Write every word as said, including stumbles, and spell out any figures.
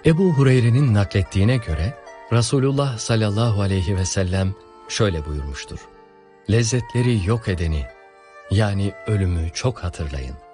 Ebu Hureyre'nin naklettiğine göre Resulullah sallallahu aleyhi ve sellem şöyle buyurmuştur: Lezzetleri yok edeni, yani ölümü çok hatırlayın.